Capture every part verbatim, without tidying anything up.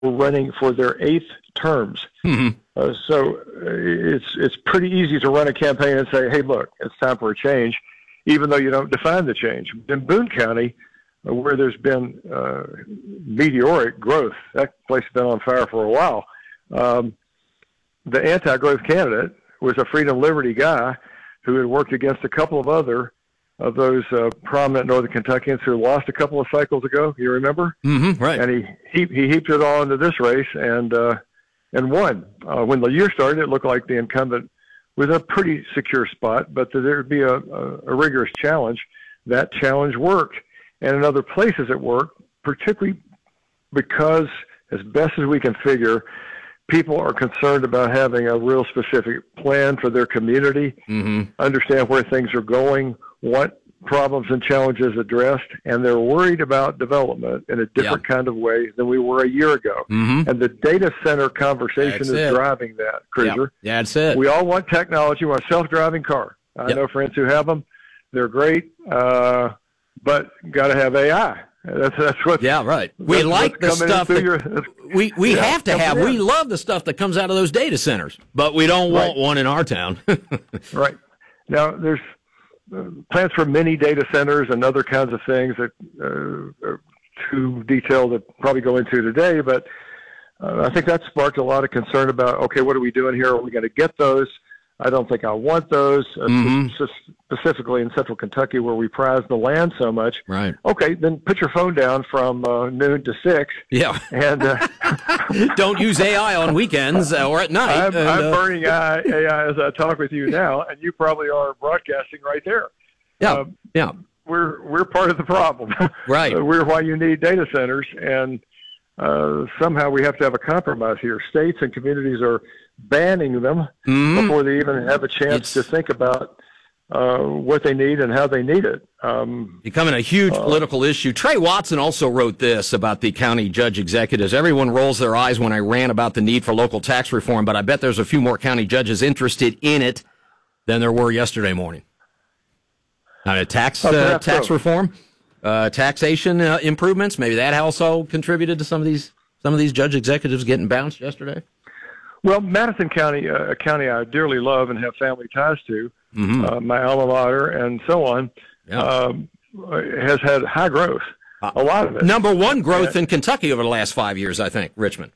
running for their eighth terms. Mm-hmm. Uh, so it's it's pretty easy to run a campaign and say, hey, look, it's time for a change, even though you don't define the change. In Boone County, uh, where there's been uh, meteoric growth, that place has been on fire for a while, um, the anti-growth candidate was a Freedom Liberty guy who had worked against a couple of other of those uh, prominent Northern Kentuckians who lost a couple of cycles ago. You remember? Mm-hmm, right. And he, he he heaped it all into this race and uh, and won. Uh, when the year started, it looked like the incumbent was in a pretty secure spot, but there would be a, a, a rigorous challenge. That challenge worked. And in other places it worked, particularly because, as best as we can figure, people are concerned about having a real specific plan for their community, mm-hmm. understand where things are going, what problems and challenges addressed, and they're worried about development in a different yeah. kind of way than we were a year ago. Mm-hmm. And the data center conversation that's is it. driving that, Cruiser. Yeah, that's it. We all want technology. We want a self-driving car. I yep. know friends who have them. They're great, uh, but got to have A I. That's that's what. Yeah, right. We that's like the stuff that your, we we yeah, have to have. in. We love the stuff that comes out of those data centers, but we don't want right. one in our town. Right. Now there's uh, plans for mini data centers and other kinds of things that uh, are too detailed to probably go into today, but uh, I think that sparked a lot of concern about, okay, what are we doing here? Are we going to get those? I don't think I want those, uh, mm-hmm. specifically in central Kentucky where we prize the land so much. Right. Okay, then put your phone down from uh, noon to six. Yeah. And uh, don't use A I on weekends uh, or at night. I'm, and, I'm uh, burning A I as I talk with you now, and you probably are broadcasting right there. Yeah, uh, yeah. We're we're part of the problem. Right. uh, we're why you need data centers, and uh, somehow we have to have a compromise here. States and communities are banning them mm-hmm. before they even have a chance it's, to think about uh, what they need and how they need it. Um, becoming a huge uh, political issue. Trey Watson also wrote this about the county judge executives. Everyone rolls their eyes when I ran about the need for local tax reform, but I bet there's a few more county judges interested in it than there were yesterday morning. Uh, tax uh, tax so. reform, uh, taxation uh, improvements. Maybe that also contributed to some of these some of these judge executives getting bounced yesterday. Well, Madison County, uh, a county I dearly love and have family ties to, mm-hmm. uh, my alma mater and so on, yeah. um, has had high growth. Uh, a lot of it. Number one growth and, in Kentucky over the last five years, I think. Richmond.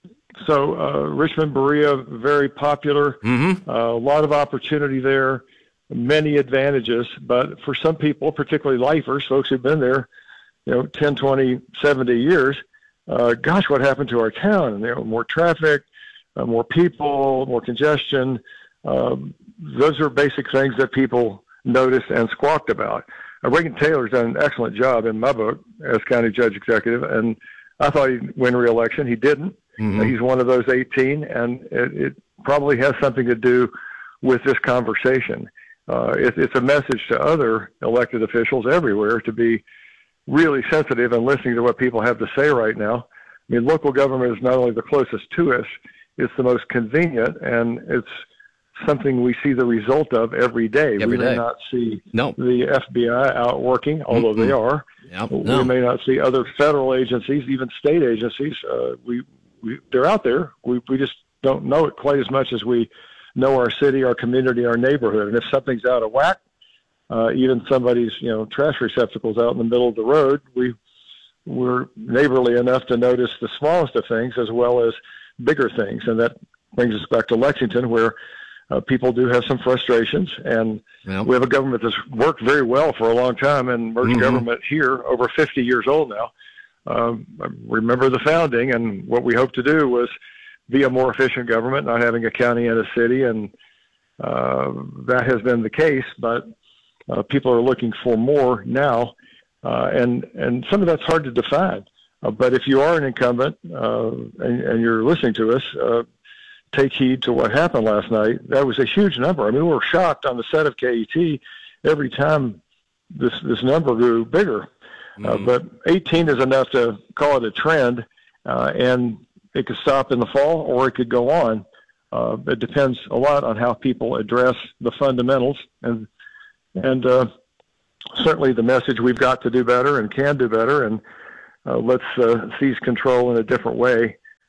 So uh, Richmond, Berea, very popular. Mm-hmm. Uh, a lot of opportunity there. Many advantages, but for some people, particularly lifers, folks who've been there, you know, ten, twenty, seventy years, uh, gosh, what happened to our town? You know, more traffic, uh, more people, more congestion. Um, those are basic things that people noticed and squawked about. Uh, Reagan Taylor's done an excellent job in my book as county judge executive, and I thought he'd win re-election. He didn't. Mm-hmm. Uh, he's one of those eighteen, and it, it probably has something to do with this conversation. Uh, it, it's a message to other elected officials everywhere to be really sensitive and listening to what people have to say right now. I mean, local government is not only the closest to us, it's the most convenient, and it's something we see the result of every day. Every we day. may not see no. the F B I out working, although mm-hmm. they are. Yep. We No. may not see other federal agencies, even state agencies. Uh, we, we they're out there. We we just don't know it quite as much as we know our city, our community, our neighborhood. And if something's out of whack, uh, even somebody's, you know, trash receptacles out in the middle of the road, we, we're neighborly enough to notice the smallest of things as well as bigger things. And that brings us back to Lexington, where uh, people do have some frustrations. And yep. we have a government that's worked very well for a long time, and merged mm-hmm. government here, over fifty years old now. Um, I remember the founding, and what we hoped to do was be a more efficient government, not having a county and a city, and uh, that has been the case, but uh, people are looking for more now, uh, and, and some of that's hard to define. Uh, but if you are an incumbent uh, and, and you're listening to us, uh, take heed to what happened last night. That was a huge number. I mean, we were shocked on the set of K E T every time this, this number grew bigger. Mm-hmm. Uh, but eighteen is enough to call it a trend, uh, and it could stop in the fall or it could go on. Uh, it depends a lot on how people address the fundamentals, and and uh, certainly the message we've got to do better and can do better, and uh, let's uh, seize control in a different way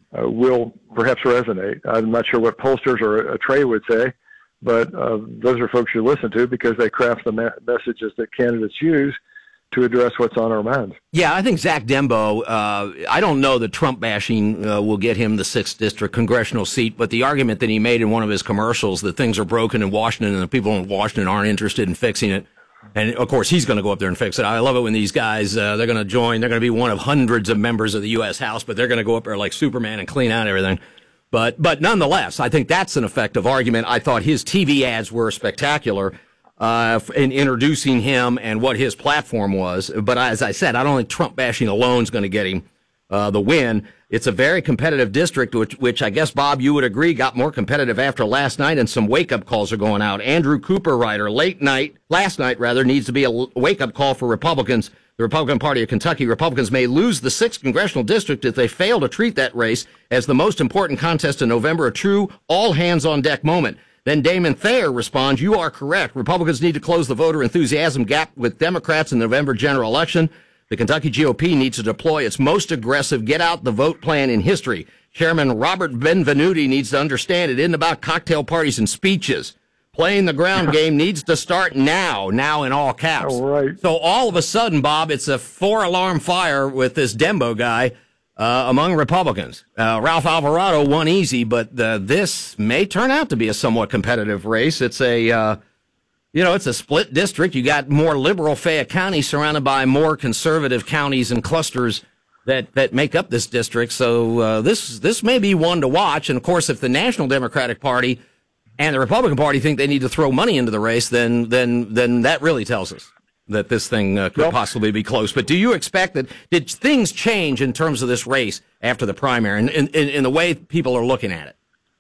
uh, will perhaps resonate. I'm not sure what pollsters or uh, Trey would say, but uh, those are folks you listen to because they craft the me- messages that candidates use to address what's on our minds. Yeah, I think Zach Dembo, uh, I don't know that Trump bashing uh, will get him the sixth District congressional seat, but the argument that he made in one of his commercials that things are broken in Washington and the people in Washington aren't interested in fixing it. And, of course, he's going to go up there and fix it. I love it when these guys, uh, they're going to join. They're going to be one of hundreds of members of the U S House, but they're going to go up there like Superman and clean out everything. But but nonetheless, I think that's an effective argument. I thought his T V ads were spectacular uh, in introducing him and what his platform was. But as I said, I don't think Trump bashing alone is going to get him uh, the win. It's a very competitive district, which, which I guess, Bob, you would agree got more competitive after last night, and some wake-up calls are going out. Andrew Cooper, writer, late night, last night, rather, needs to be a wake-up call for Republicans. The Republican Party of Kentucky. Republicans may lose the sixth congressional district if they fail to treat that race as the most important contest in November, a true all-hands-on-deck moment. Then Damon Thayer responds, you are correct. Republicans need to close the voter enthusiasm gap with Democrats in the November general election. The Kentucky G O P needs to deploy its most aggressive get-out-the-vote plan in history. Chairman Robert Benvenuti needs to understand it isn't about cocktail parties and speeches. Playing the ground game needs to start now, now in all caps. All right. So all of a sudden, Bob, it's a four-alarm fire with this Dembo guy uh, among Republicans. Uh, Ralph Alvarado won easy, but uh, this may turn out to be a somewhat competitive race. It's a... Uh, You know, it's a split district. You got more liberal Fayette County surrounded by more conservative counties and clusters that, that make up this district. So uh, this this may be one to watch. And, of course, if the National Democratic Party and the Republican Party think they need to throw money into the race, then then then that really tells us that this thing uh, could yep. possibly be close. But do you expect that – did things change in terms of this race after the primary and in, in, in the way people are looking at it?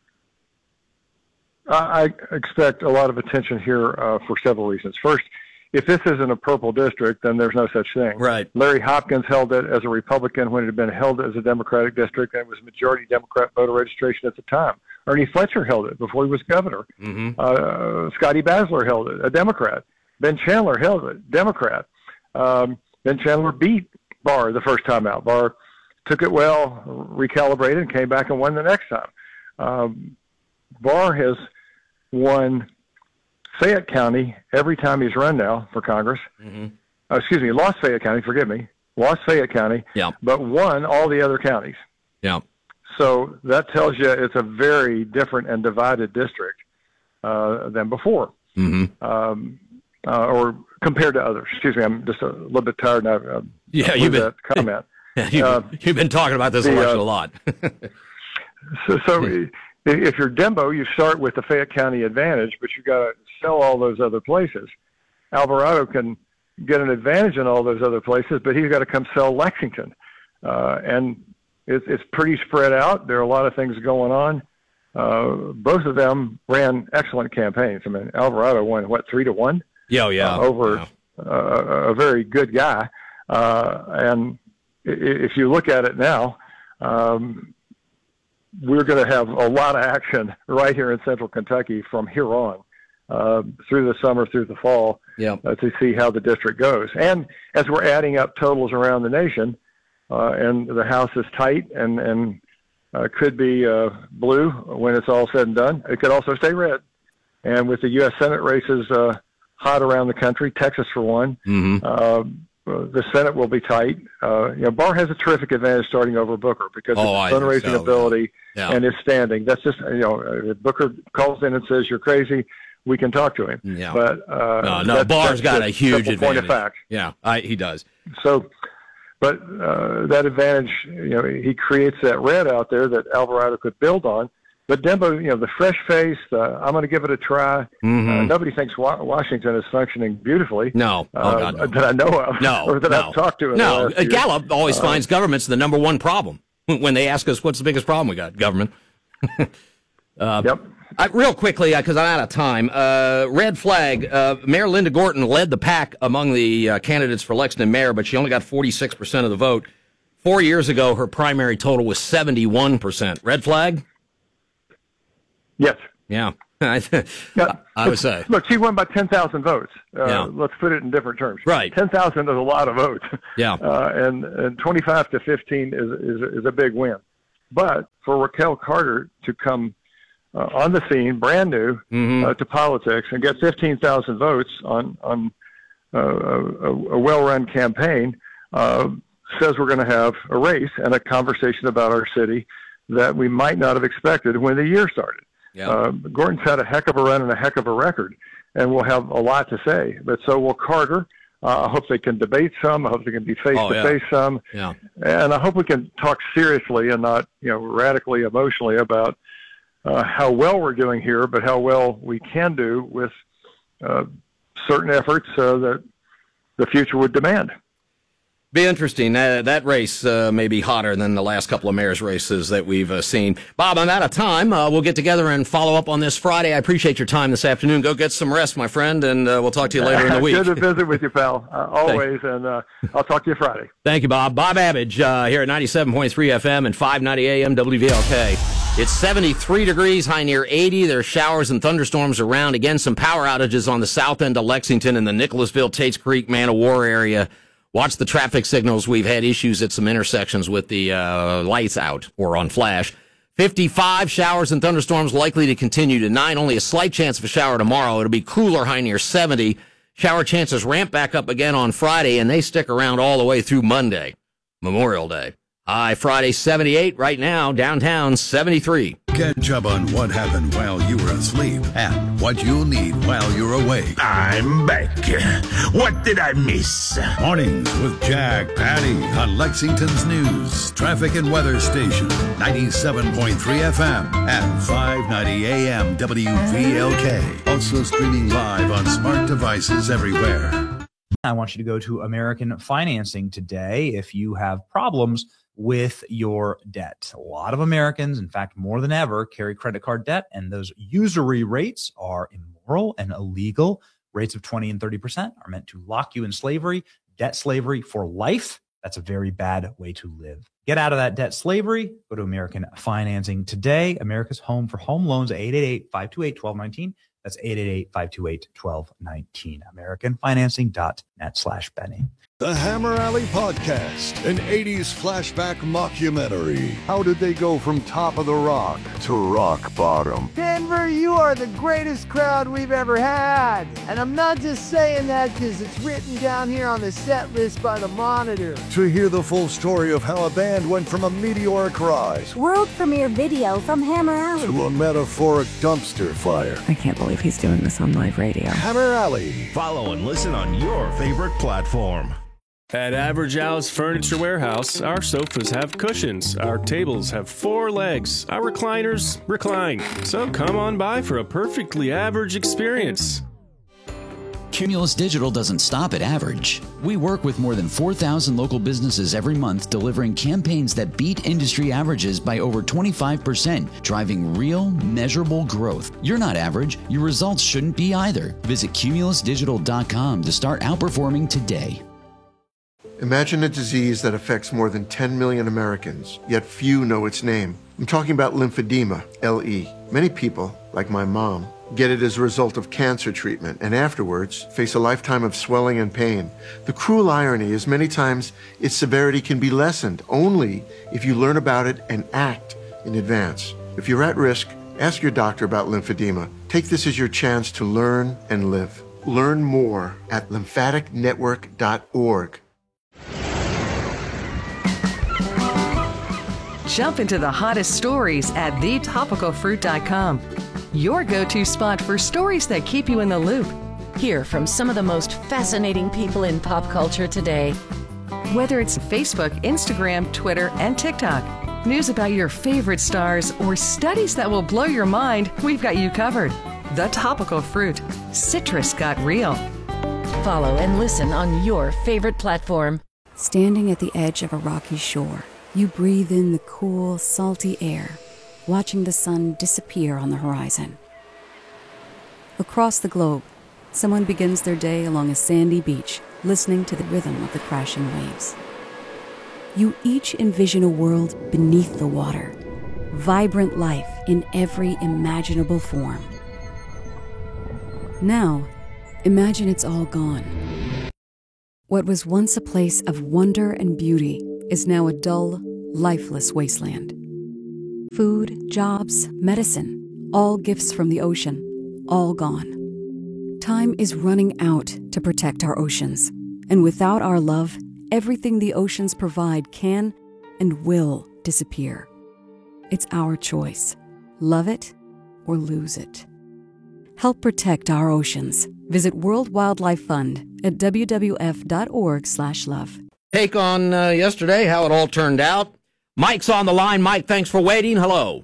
I expect a lot of attention here uh, for several reasons. First, if this isn't a purple district, then there's no such thing. Right. Larry Hopkins held it as a Republican when it had been held as a Democratic district, and it was majority Democrat voter registration at the time. Ernie Fletcher held it before he was governor. Mm-hmm. Uh, Scotty Basler held it, a Democrat. Ben Chandler held it, Democrat. Um, Ben Chandler beat Barr the first time out. Barr took it well, recalibrated, and came back and won the next time. Um, Barr has won Fayette County every time he's run now for Congress. Mm-hmm. Uh, excuse me, lost Fayette County, forgive me. Lost Fayette County, yeah. but won all the other counties. Yeah. So that tells you it's a very different and divided district uh, than before, mm-hmm. um, uh, or compared to others. Excuse me, I'm just a little bit tired now. Uh, yeah, you've been, that comment. you've, uh, you've been talking about this the, election uh, a lot. so, so if you're Dembo, you start with the Fayette County advantage, but you got to sell all those other places. Alvarado can get an advantage in all those other places, but he's got to come sell Lexington. Uh, and it's, it's pretty spread out. There are a lot of things going on. Uh, both of them ran excellent campaigns. I mean, Alvarado won, what, three to one? Yeah, oh, yeah. Uh, over yeah. Uh, a very good guy. Uh, and if you look at it now, um, we're going to have a lot of action right here in central Kentucky from here on, uh, through the summer, through the fall, yep. uh, to see how the district goes. And as we're adding up totals around the nation, uh, and the House is tight and, and uh, could be uh, blue when it's all said and done, it could also stay red. And with the U S Senate races uh, hot around the country, Texas for one, mm-hmm. uh, the Senate will be tight. Uh, you know, Barr has a terrific advantage starting over Booker because oh, of his fundraising so. ability yeah. and his standing. That's just, you know, if Booker calls in and says, you're crazy, we can talk to him. Yeah. But uh, no, no, that's, Barr's that's got a huge advantage. Point of fact. Yeah, I, he does. So, but uh, that advantage, you know, he creates that red out there that Alvarado could build on. But Dembo, you know, the fresh face, uh, I'm going to give it a try. Mm-hmm. Uh, nobody thinks wa- Washington is functioning beautifully. No. Oh, uh, God, no. that I know of. No. Or that no. I've talked to. In no. the last Gallup always uh, finds government's the number one problem when they ask us what's the biggest problem we got. Government. uh, yep. I, real quickly, because uh, I'm out of time, uh, red flag. Uh, Mayor Linda Gorton led the pack among the uh, candidates for Lexington mayor, but she only got forty-six percent of the vote. Four years ago, her primary total was seventy-one percent. Red flag? Yes. Yeah. I, yeah. I would say. Look, she won by ten thousand votes. Uh, yeah. Let's put it in different terms. Right. ten thousand is a lot of votes. Yeah. Uh, and, and twenty-five to fifteen is, is, is a big win. But for Raquel Carter to come uh, on the scene, brand new mm-hmm. uh, to politics, and get fifteen thousand votes on on uh, a, a well-run campaign, uh, says we're going to have a race and a conversation about our city that we might not have expected when the year started. Yeah. Uh, Gordon's had a heck of a run and a heck of a record, and we'll have a lot to say. But so will Carter. Uh, I hope they can debate some. I hope they can be face-to-face oh, yeah. some. Yeah. And I hope we can talk seriously and not, you know, radically emotionally about uh, how well we're doing here, but how well we can do with uh, certain efforts uh, that the future would demand. Be interesting. Uh, that race uh, may be hotter than the last couple of mayor's races that we've uh, seen. Bob, I'm out of time. Uh, we'll get together and follow up on this Friday. I appreciate your time this afternoon. Go get some rest, my friend, and uh, we'll talk to you later in the week. Good to visit with you, pal, uh, always, and uh, I'll talk to you Friday. Thank you, Bob. Bob Babbage uh, here at ninety-seven point three F M and five ninety A M W V L K. It's seventy-three degrees, high near eighty. There are showers and thunderstorms around. Again, some power outages on the south end of Lexington in the Nicholasville, Tates Creek, Man of War area. Watch the traffic signals. We've had issues at some intersections with the uh, lights out or on flash. fifty-five showers and thunderstorms likely to continue tonight. Only a slight chance of a shower tomorrow. It'll be cooler, high near seventy. Shower chances ramp back up again on Friday, and they stick around all the way through Monday, Memorial Day. High Friday, seventy-eight. Right now, downtown, seventy-three. Catch up on what happened while you were asleep and what you'll need while you're awake. I'm back. What did I miss? Mornings with Jack Patty on Lexington's News, Traffic and Weather Station, ninety-seven point three F M and five ninety A M W V L K. Also streaming live on smart devices everywhere. I want you to go to American Financing today if you have problems with your debt. A lot of Americans, in fact, more than ever, carry credit card debt, and those usury rates are immoral and illegal. Rates of twenty and thirty percent are meant to lock you in slavery, debt slavery for life. That's a very bad way to live. Get out of that debt slavery. Go to American Financing today. America's home for home loans, eight eight eight, five two eight, one two one nine. That's eight eight eight, five two eight, one two one nine. American Financing dot net slash Benny. The Hammer Alley Podcast, an eighties flashback mockumentary. How did they go from top of the rock to rock bottom? Denver, you are the greatest crowd we've ever had. And I'm not just saying that because it's written down here on the set list by the Monitor. To hear the full story of how a band went from a meteoric rise, world premiere video from Hammer Alley, to a metaphoric dumpster fire. I can't believe he's doing this on live radio. Hammer Alley. Follow and listen on your favorite platform. At Average Al's Furniture Warehouse, our sofas have cushions, our tables have four legs, our recliners recline. So come on by for a perfectly average experience. Cumulus Digital doesn't stop at average. We work with more than four thousand local businesses every month, delivering campaigns that beat industry averages by over twenty-five percent, driving real, measurable growth. You're not average. Your results shouldn't be either. Visit cumulus digital dot com to start outperforming today. Imagine a disease that affects more than ten million Americans, yet few know its name. I'm talking about lymphedema, L E. Many people, like my mom, get it as a result of cancer treatment and afterwards face a lifetime of swelling and pain. The cruel irony is many times its severity can be lessened only if you learn about it and act in advance. If you're at risk, ask your doctor about lymphedema. Take this as your chance to learn and live. Learn more at lymphatic network dot org. Jump into the hottest stories at the topical fruit dot com. Your go-to spot for stories that keep you in the loop. Hear from some of the most fascinating people in pop culture today. Whether it's Facebook, Instagram, Twitter, and TikTok, news about your favorite stars, or studies that will blow your mind, we've got you covered. The Topical Fruit. Citrus got real. Follow and listen on your favorite platform. Standing at the edge of a rocky shore, you breathe in the cool, salty air, watching the sun disappear on the horizon. Across the globe, someone begins their day along a sandy beach, listening to the rhythm of the crashing waves. You each envision a world beneath the water, vibrant life in every imaginable form. Now, imagine it's all gone. What was once a place of wonder and beauty is now a dull, lifeless wasteland. Food, jobs, medicine, all gifts from the ocean, all gone. Time is running out to protect our oceans. And without our love, everything the oceans provide can and will disappear. It's our choice. Love it or lose it. Help protect our oceans. Visit World Wildlife Fund at w w f dot org slash love. Take on uh, yesterday, how it all turned out. Mike's on the line. Mike, thanks for waiting. Hello.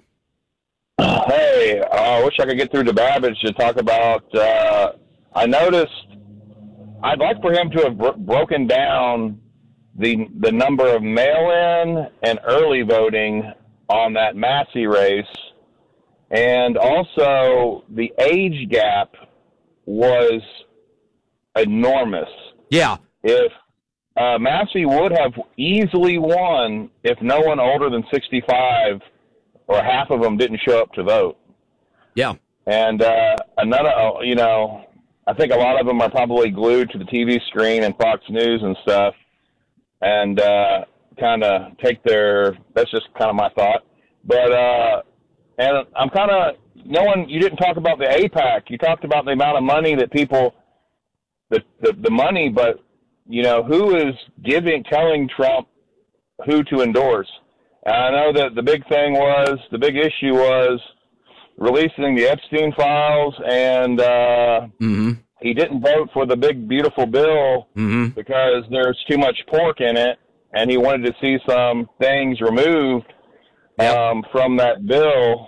Hey, uh, I wish I could get through to Babbage to talk about, uh, I noticed, I'd like for him to have bro- broken down the the number of mail-in and early voting on that Massey race, and also the age gap was enormous. Yeah. If uh, Massey would have easily won if no one older than sixty-five or half of them didn't show up to vote. Yeah. And uh, another, you know, I think a lot of them are probably glued to the T V screen and Fox News and stuff, and uh, kind of take their, that's just kind of my thought. But, uh, and I'm kind of, no one, you didn't talk about the AIPAC. You talked about the amount of money that people, the, the, the money, but, you know, who is giving, telling Trump who to endorse? And I know that the big thing was, the big issue was releasing the Epstein files, and uh, mm-hmm. he didn't vote for the big, beautiful bill mm-hmm. because there's too much pork in it, and he wanted to see some things removed yep. um, from that bill.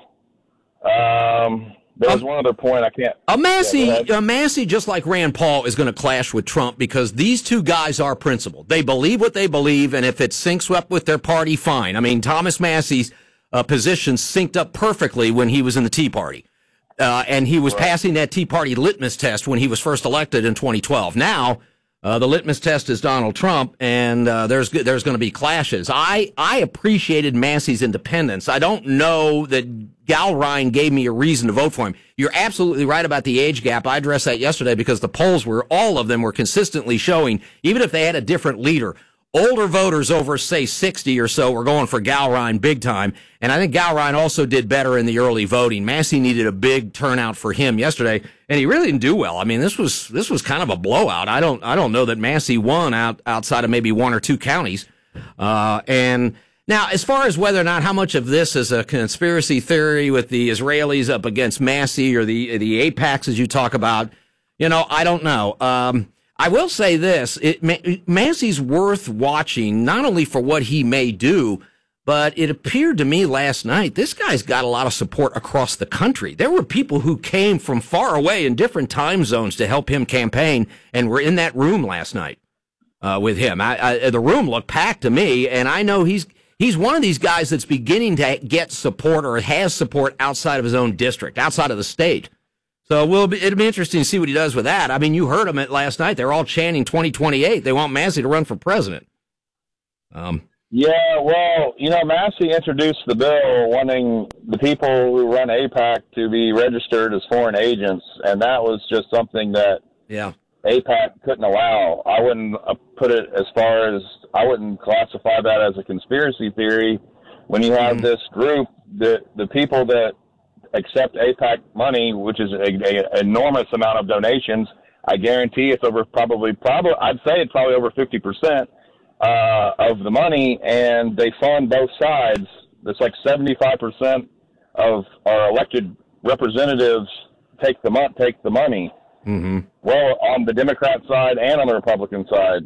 Um, there was um, one other point I can't. A Massey, yeah, a Massey, just like Rand Paul, is going to clash with Trump because these two guys are principled. They believe what they believe, and if it syncs up with their party, fine. I mean, Thomas Massey's uh, position synced up perfectly when he was in the Tea Party, uh, and he was right. passing that Tea Party litmus test when he was first elected in twenty twelve. Now, uh, the litmus test is Donald Trump, and uh, there's there's going to be clashes. I I appreciated Massey's independence. I don't know that Gallrein gave me a reason to vote for him. You're absolutely right about the age gap. I addressed that yesterday because the polls were, all of them were consistently showing, even if they had a different leader, older voters over, say, sixty or so were going for Gallrein big time. And I think Gallrein also did better in the early voting. Massey needed a big turnout for him yesterday, and he really didn't do well. I mean, this was this was kind of a blowout. I don't I don't know that Massey won out outside of maybe one or two counties. Uh, and Now, as far as whether or not how much of this is a conspiracy theory with the Israelis up against Massey or the the AIPACs, as you talk about, you know, I don't know. Um, I will say this. It, Massey's worth watching, not only for what he may do, but it appeared to me last night, this guy's got a lot of support across the country. There were people who came from far away in different time zones to help him campaign and were in that room last night uh, with him. I, I, the room looked packed to me, and I know he's He's one of these guys that's beginning to get support or has support outside of his own district, outside of the state. So we'll be, it'll be interesting to see what he does with that. I mean, you heard him at last night. They're all chanting twenty twenty-eight. They want Massey to run for president. Um, yeah, well, you know, Massey introduced the bill wanting the people who run AIPAC to be registered as foreign agents, and that was just something that yeah. AIPAC couldn't allow. I wouldn't uh, put it as far as, I wouldn't classify that as a conspiracy theory. When you have mm-hmm. this group, the the people that accept AIPAC money, which is an enormous amount of donations, I guarantee it's over probably, probably I'd say it's probably over fifty percent uh, of the money, and they fund both sides. It's like seventy-five percent of our elected representatives take the, mo- take the money. Mm-hmm. Well, on the Democrat side and on the Republican side.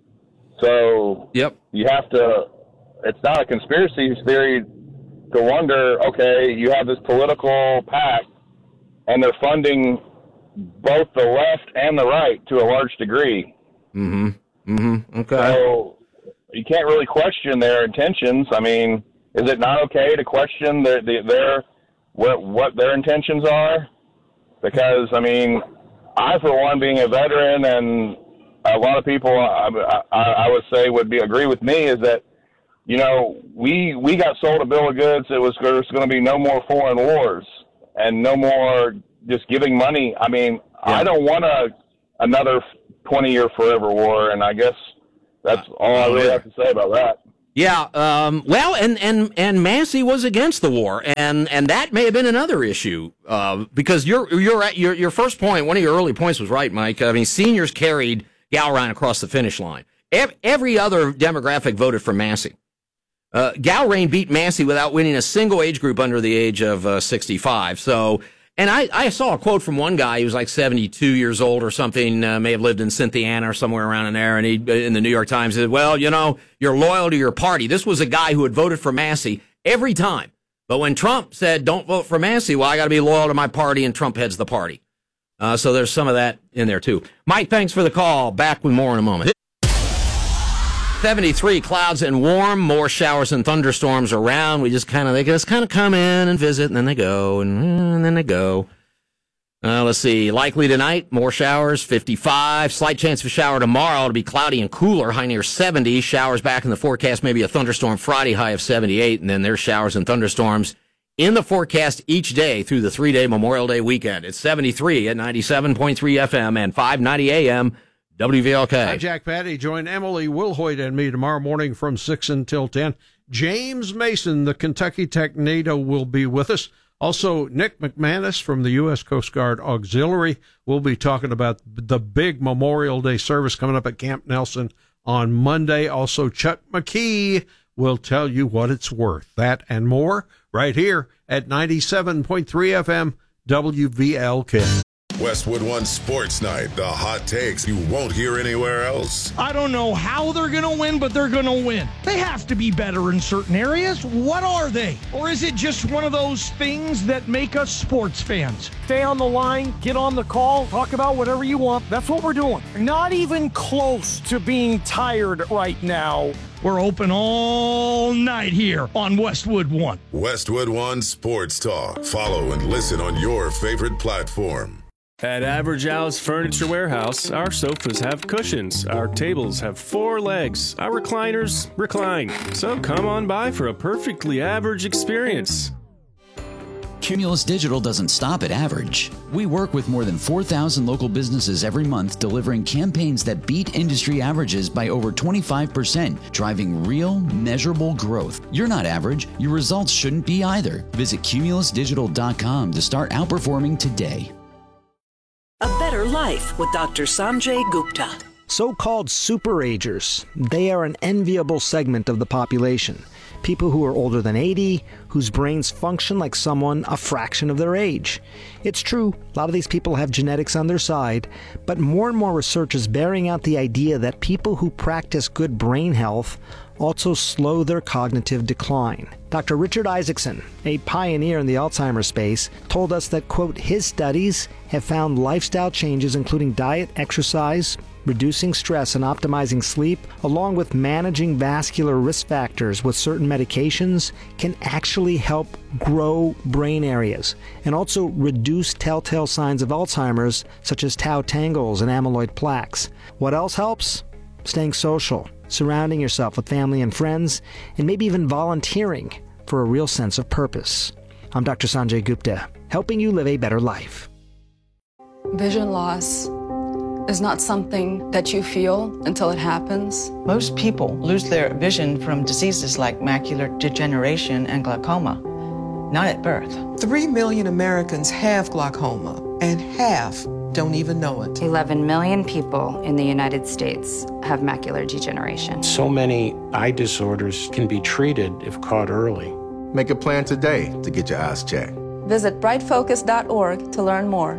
So yep. you have to, it's not a conspiracy theory to wonder, okay, you have this political pact and they're funding both the left and the right to a large degree. Mm-hmm. Mm-hmm. Okay. So you can't really question their intentions. I mean, is it not okay to question their, their what, what their intentions are? Because, I mean, I, for one, being a veteran, and a lot of people, I, I, I would say, would be agree with me, is that, you know, we we got sold a bill of goods. It was there's going to be no more foreign wars and no more just giving money. I mean, yeah. I don't want a another twenty-year forever war, and I guess that's all I really have to say about that. Yeah, um, well, and, and, and Massey was against the war, and, and that may have been another issue, uh, because your, your, your, your first point, one of your early points was right, Mike. I mean, seniors carried Gowron across the finish line. Every other demographic voted for Massey. Uh, Gowron beat Massey without winning a single age group under the age of uh, sixty-five. So, and I, I saw a quote from one guy who was like seventy-two years old or something, uh, may have lived in Cynthiana or somewhere around in there, and he, in the New York Times, said, well, you know, you're loyal to your party. This was a guy who had voted for Massey every time. But when Trump said, don't vote for Massey, well, I got to be loyal to my party, and Trump heads the party. Uh, so there's some of that in there, too. Mike, thanks for the call. Back with more in a moment. seventy-three, clouds and warm, more showers and thunderstorms around. We just kind of, they just kind of come in and visit, and then they go, and, and then they go. Uh, let's see, likely tonight, more showers, fifty-five. Slight chance of a shower tomorrow. It'll be cloudy and cooler, high near seventy. Showers back in the forecast, maybe a thunderstorm Friday, high of seventy-eight. And then there's showers and thunderstorms in the forecast each day through the three-day Memorial Day weekend. It's seventy-three at ninety-seven point three F M and five ninety A M. W V L K. Hi, Jack Patty. Join Emily Wilhoit and me tomorrow morning from six until ten. James Mason, the Kentucky Tech NATO, will be with us. Also, Nick McManus from the U S Coast Guard Auxiliary will be talking about the big Memorial Day service coming up at Camp Nelson on Monday. Also, Chuck McKee will tell you what it's worth. That and more right here at ninety-seven point three F M W V L K. Westwood One Sports Night, the hot takes you won't hear anywhere else. I don't know how they're going to win, but they're going to win. They have to be better in certain areas. What are they? Or is it just one of those things that make us sports fans? Stay on the line, get on the call, talk about whatever you want. That's what we're doing. Not even close to being tired right now. We're open all night here on Westwood One. Westwood One Sports Talk. Follow and listen on your favorite platform. At Average Al's Furniture Warehouse, our sofas have cushions, our tables have four legs, our recliners recline. So come on by for a perfectly average experience. Cumulus Digital doesn't stop at average. We work with more than four thousand local businesses every month, delivering campaigns that beat industry averages by over twenty-five percent, driving real, measurable growth. You're not average. Your results shouldn't be either. Visit cumulus digital dot com to start outperforming today. A Better Life with Doctor Sanjay Gupta. So-called superagers. They are an enviable segment of the population. People who are older than eighty, whose brains function like someone a fraction of their age. It's true, a lot of these people have genetics on their side, but more and more research is bearing out the idea that people who practice good brain health also slow their cognitive decline. Doctor Richard Isaacson, a pioneer in the Alzheimer's space, told us that, quote, his studies have found lifestyle changes including diet, exercise, reducing stress and optimizing sleep, along with managing vascular risk factors with certain medications, can actually help grow brain areas and also reduce telltale signs of Alzheimer's such as tau tangles and amyloid plaques. What else helps? Staying social, surrounding yourself with family and friends, and maybe even volunteering for a real sense of purpose. I'm Doctor Sanjay Gupta, helping you live a better life. Vision loss is not something that you feel until it happens. Most people lose their vision from diseases like macular degeneration and glaucoma, not at birth. Three million Americans have glaucoma, and half don't even know it. eleven million people in the United States have macular degeneration. So many eye disorders can be treated if caught early. Make a plan today to get your eyes checked. Visit bright focus dot org to learn more.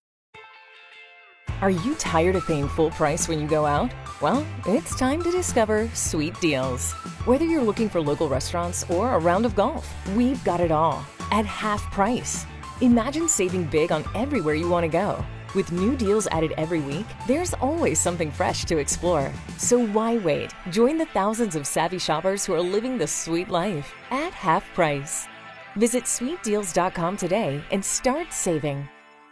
Are you tired of paying full price when you go out? Well, it's time to discover Sweet Deals. Whether you're looking for local restaurants or a round of golf, we've got it all at half price. Imagine saving big on everywhere you want to go. With new deals added every week, there's always something fresh to explore. So why wait? Join the thousands of savvy shoppers who are living the sweet life at half price. Visit sweet deals dot com today and start saving.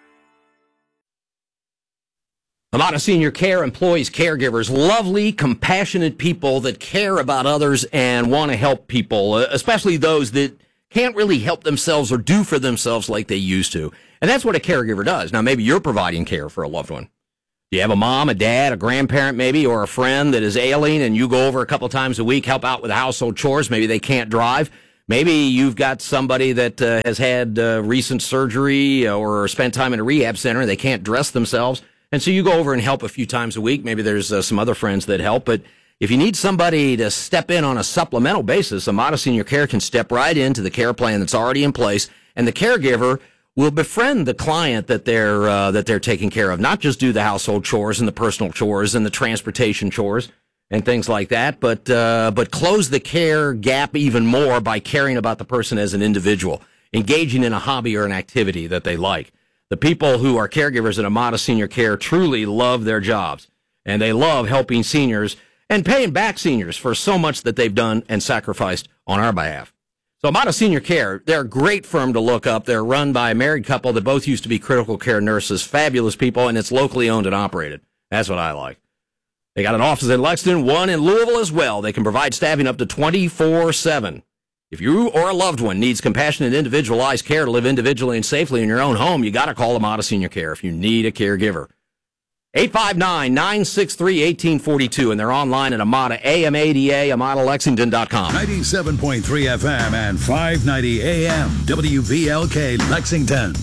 A lot of senior care employees, caregivers, lovely, compassionate people that care about others and want to help people, especially those that can't really help themselves or do for themselves like they used to. And that's what a caregiver does. Now, maybe you're providing care for a loved one. Do you have a mom, a dad, a grandparent maybe, or a friend that is ailing and you go over a couple times a week, help out with the household chores? Maybe they can't drive. Maybe you've got somebody that uh, has had uh, recent surgery or spent time in a rehab center and they can't dress themselves. And so you go over and help a few times a week. Maybe there's uh, some other friends that help. But if you need somebody to step in on a supplemental basis, Amada Senior Care can step right into the care plan that's already in place, and the caregiver will befriend the client that they're uh, that they're taking care of, not just do the household chores and the personal chores and the transportation chores and things like that, but uh, but close the care gap even more by caring about the person as an individual, engaging in a hobby or an activity that they like. The people who are caregivers at Amada Senior Care truly love their jobs, and they love helping seniors and paying back seniors for so much that they've done and sacrificed on our behalf. So Amada Senior Care, they're a great firm to look up. They're run by a married couple that both used to be critical care nurses, fabulous people, and it's locally owned and operated. That's what I like. They got an office in Lexington, one in Louisville as well. They can provide staffing up to twenty-four seven. If you or a loved one needs compassionate, individualized care to live individually and safely in your own home, you got to call Amada Senior Care if you need a caregiver. eight five nine, nine six three, one eight four two, and they're online at Amada, A M A D A, amada lexington dot com. ninety-seven point three F M and five ninety A M, W V L K Lexington.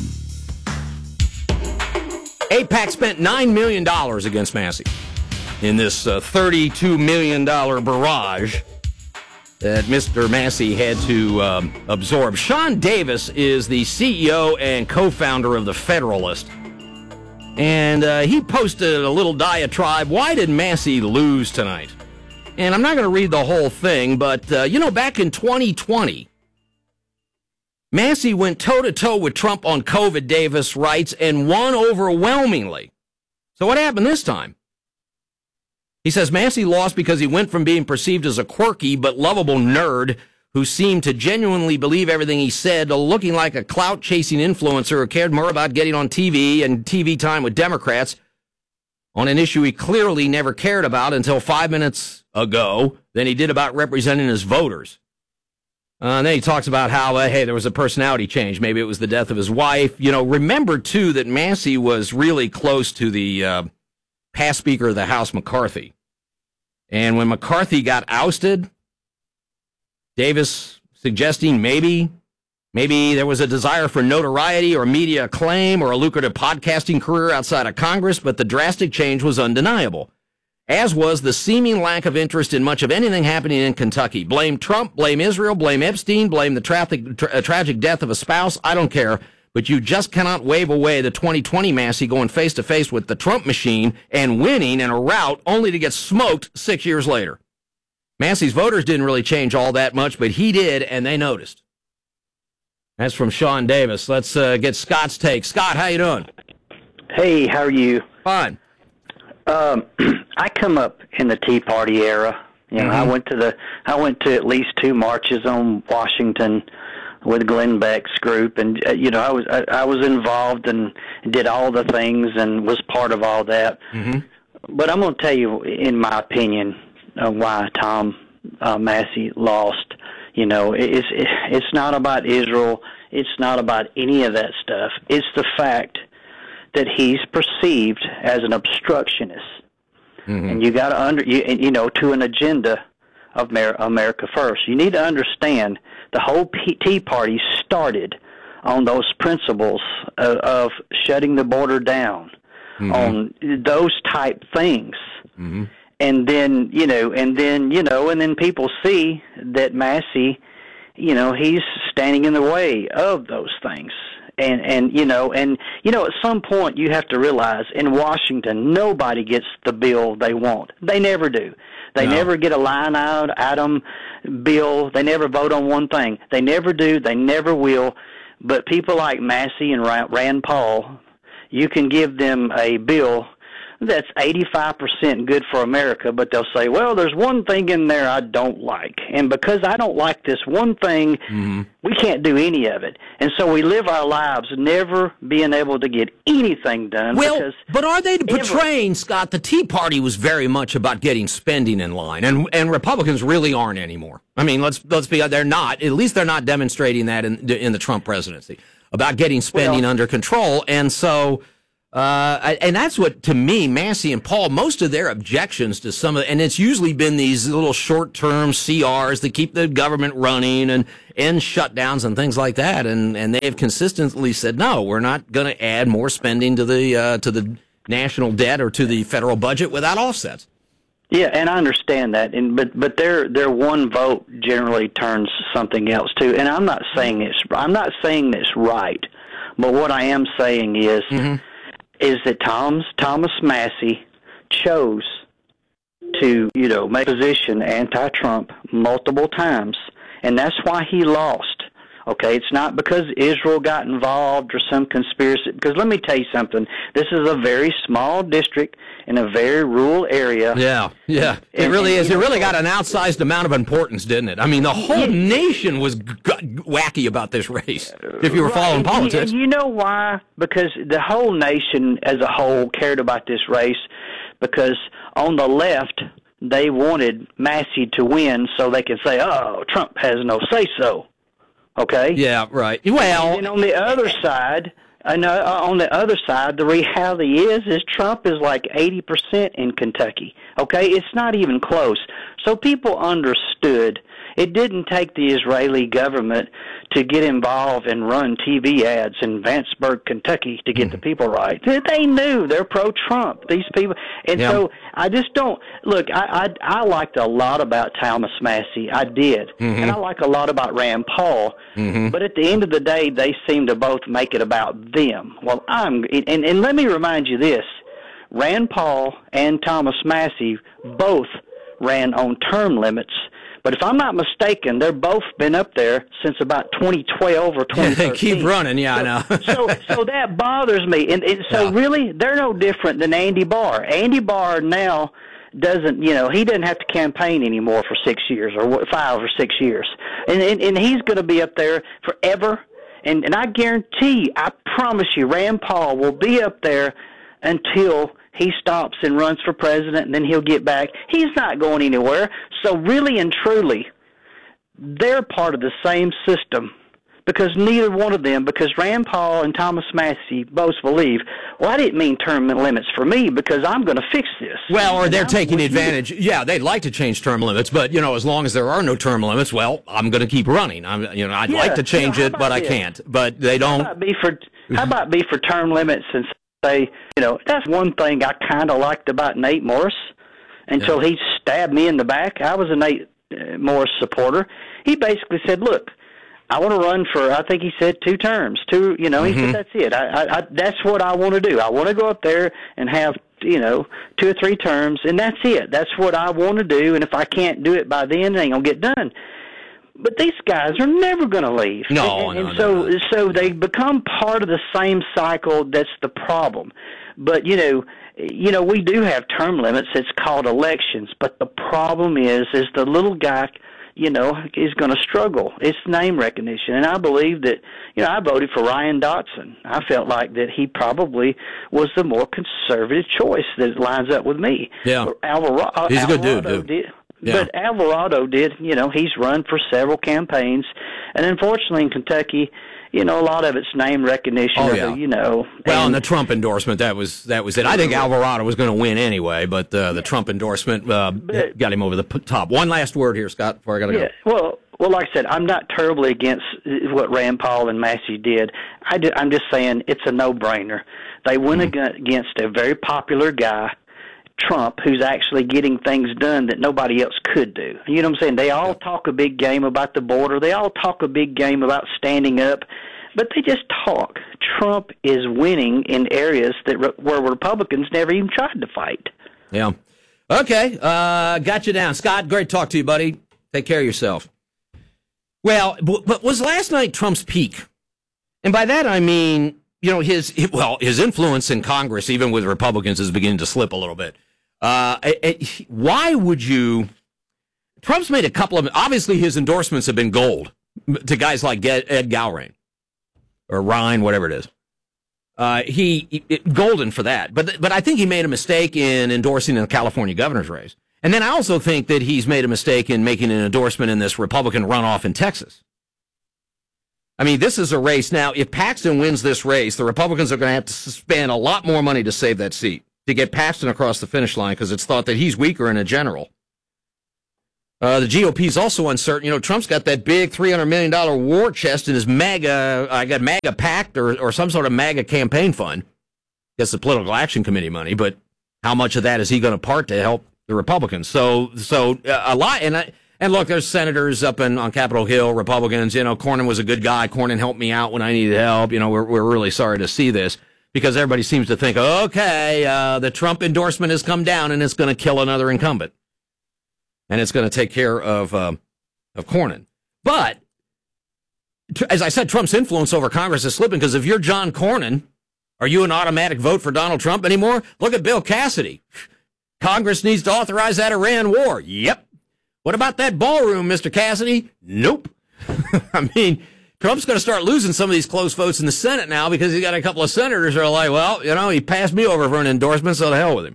A PAC spent nine million dollars against Massey in this uh, thirty-two million dollars barrage that Mister Massey had to um, absorb. Sean Davis is the C E O and co-founder of The Federalist. And uh, he posted a little diatribe. Why did Massey lose tonight? And I'm not going to read the whole thing, but, uh, you know, back in twenty twenty, Massey went toe-to-toe with Trump on COVID, Davis writes, and won overwhelmingly. So what happened this time? He says Massey lost because he went from being perceived as a quirky but lovable nerd who seemed to genuinely believe everything he said to looking like a clout-chasing influencer who cared more about getting on T V and T V time with Democrats on an issue he clearly never cared about until five minutes ago than he did about representing his voters. Uh, and then he talks about how, uh, hey, there was a personality change. Maybe it was the death of his wife. You know, remember, too, that Massey was really close to the uh, past Speaker of the House, McCarthy. And when McCarthy got ousted, Davis suggesting maybe, maybe there was a desire for notoriety or media acclaim or a lucrative podcasting career outside of Congress, but the drastic change was undeniable, as was the seeming lack of interest in much of anything happening in Kentucky. Blame Trump, blame Israel, blame Epstein, blame the traffic, tra- tragic death of a spouse. I don't care, but you just cannot wave away the twenty twenty Massey going face-to-face with the Trump machine and winning in a rout only to get smoked six years later. Massey's voters didn't really change all that much, but he did, and they noticed. That's from Sean Davis. Let's uh, get Scott's take. Scott, how you doing? Hey, how are you? Fine. Um, I come up in the Tea Party era. You know, mm-hmm. I went to the I went to at least two marches on Washington with Glenn Beck's group, and uh, you know, I was I, I was involved and did all the things and was part of all that. Mm-hmm. But I'm going to tell you, in my opinion, uh, why Tom uh, Massey lost. You know, it's it's not about Israel. It's not about any of that stuff. It's the fact that he's perceived as an obstructionist, mm-hmm. and you got to under you, you know to an agenda of America First. You need to understand the whole Tea Party started on those principles of, of shutting the border down, mm-hmm. on those type things. Mm-hmm. And then, you know, and then, you know, and then people see that Massey, you know, he's standing in the way of those things. And, and you know, and, you know, at some point you have to realize in Washington, nobody gets the bill they want. They never do. They no. never get a line out, item bill. They never vote on one thing. They never do. They never will. But people like Massey and Rand Paul, you can give them a bill that's eighty-five percent good for America, but they'll say, well, there's one thing in there I don't like. And because I don't like this one thing, mm-hmm. we can't do any of it. And so we live our lives never being able to get anything done. Well, because but are they portraying, ever, Scott, the Tea Party was very much about getting spending in line, and and Republicans really aren't anymore. I mean, let's let's be, they're not. At least they're not demonstrating that in, in the Trump presidency, about getting spending well, under control. And so Uh, and that's what, to me, Massey and Paul, most of their objections to some of, and it's usually been these little short-term C Rs that keep the government running and end shutdowns and things like that. And, and they've consistently said, no, we're not going to add more spending to the, uh, to the national debt or to the federal budget without offsets. Yeah, and I understand that, and but but their their one vote generally turns something else too. And I'm not saying it's I'm not saying it's right, but what I am saying is mm-hmm. is that Tom's Thomas Massey chose to you know make a position anti-Trump multiple times, and that's why he lost. Okay, it's not because Israel got involved or some conspiracy. Because let me tell you something. This is a very small district in a very rural area. Yeah, yeah. It and, really and, is. It really got an outsized amount of importance, didn't it? I mean, the whole yeah. nation was g- wacky about this race, if you were right. following politics. And you know why? Because the whole nation as a whole cared about this race because on the left, they wanted Massey to win so they could say, oh, Trump has no say-so. Okay. Yeah. Right. Well, and on the other side, I know on the other side, the reality is, is Trump is like eighty percent in Kentucky. Okay, it's not even close. So people understood. It didn't take the Israeli government to get involved and run T V ads in Vanceburg, Kentucky, to get mm-hmm. the people right. They knew they're pro-Trump. These people, and yeah. so I just don't look. I, I I liked a lot about Thomas Massey. I did, mm-hmm. and I like a lot about Rand Paul. Mm-hmm. But at the end of the day, they seem to both make it about them. Well, I'm and and let me remind you this: Rand Paul and Thomas Massey both ran on term limits. But if I'm not mistaken, they've both been up there since about twenty twelve or twenty thirteen. They keep running, yeah, so, I know. so, so that bothers me. And, and so, yeah. really, they're no different than Andy Barr. Andy Barr now doesn't, you know, he doesn't have to campaign anymore for six years or five or six years, and and, and he's going to be up there forever. And and I guarantee, I promise you, Rand Paul will be up there until he stops and runs for president, and then he'll get back. He's not going anywhere. So really and truly, they're part of the same system because neither one of them, because Rand Paul and Thomas Massey both believe, well, I didn't mean term limits for me because I'm going to fix this. Well, or they're taking advantage. Yeah, they'd like to change term limits, but, you know, as long as there are no term limits, well, I'm going to keep running. I'm, you know, I'd yeah, like to change you know, it, but this? I can't. But they don't. How about be for, how about be for term limits and say, you know, that's one thing I kind of liked about Nate Morris until yeah. he stabbed me in the back. I was a Nate uh, Morris supporter. He basically said, look, I want to run for, I think he said two terms. Two, you know, mm-hmm. he said, that's it. I, I, I, that's what I want to do. I want to go up there and have, you know, two or three terms, and that's it. That's what I want to do, and if I can't do it by then, it ain't going to get done. But these guys are never going to leave. No, and, and no, so, no, no. so they become part of the same cycle. That's the problem. But you know, you know, we do have term limits. It's called elections. But the problem is, is the little guy, you know, is going to struggle. It's name recognition, and I believe that. You know, I voted for Ryan Dotson. I felt like that he probably was the more conservative choice that lines up with me. Yeah, Alvarado, he's a good dude. Alvarado dude. Did, Yeah. But Alvarado did, you know, he's run for several campaigns. And unfortunately in Kentucky, you know, a lot of it's name recognition, oh, of yeah. the, you know. Well, and, and the Trump endorsement, that was that was it. I think Alvarado was going to win anyway, but uh, the Trump endorsement uh, but, got him over the p- top. One last word here, Scott, before I got to yeah, go. Well, well, like I said, I'm not terribly against what Rand Paul and Massey did. I did, I'm just saying it's a no-brainer. They went mm-hmm. against a very popular guy, Trump, who's actually getting things done that nobody else could do. You know what I'm saying? They all talk a big game about the border. They all talk a big game about standing up, but they just talk. Trump is winning in areas that re- where Republicans never even tried to fight. Yeah. Okay. Uh, got you down. Scott, great to talk to you, buddy. Take care of yourself. Well, but was last night Trump's peak? And by that I mean, you know, his, well, his influence in Congress, even with Republicans, is beginning to slip a little bit. Uh, it, it, why would you? Trump's made a couple of, obviously his endorsements have been gold to guys like Ed Gowring or Ryan, whatever it is. Uh, he, it, golden for that. But, but I think he made a mistake in endorsing the California governor's race. And then I also think that he's made a mistake in making an endorsement in this Republican runoff in Texas. I mean, this is a race. Now, if Paxton wins this race, the Republicans are going to have to spend a lot more money to save that seat, to get Paxton across the finish line, because it's thought that he's weaker in a general. Uh, the G O P is also uncertain. You know, Trump's got that big three hundred million dollars war chest in his MAGA, I got MAGA pact or, or some sort of MAGA campaign fund. Guess the Political Action Committee money, but how much of that is he going to part to help the Republicans? So, so uh, a lot, and I, And look, there's senators up in, on Capitol Hill, Republicans. You know, Cornyn was a good guy. Cornyn helped me out when I needed help. You know, we're we're really sorry to see this because everybody seems to think, okay, uh, the Trump endorsement has come down and it's going to kill another incumbent, and it's going to take care of uh, of Cornyn. But as I said, Trump's influence over Congress is slipping because if you're John Cornyn, are you an automatic vote for Donald Trump anymore? Look at Bill Cassidy. Congress needs to authorize that Iran war. Yep. What about that ballroom, Mister Cassidy? Nope. I mean, Trump's going to start losing some of these close votes in the Senate now because he's got a couple of senators who are like, well, you know, he passed me over for an endorsement, so to hell with him.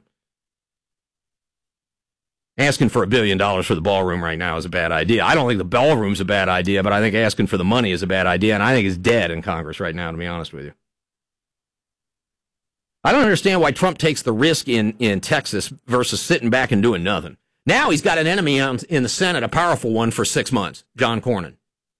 Asking for a billion dollars for the ballroom right now is a bad idea. I don't think the ballroom's a bad idea, but I think asking for the money is a bad idea, and I think it's dead in Congress right now, to be honest with you. I don't understand why Trump takes the risk in, in Texas versus sitting back and doing nothing. Now he's got an enemy on, in the Senate, a powerful one, for six months, John Cornyn.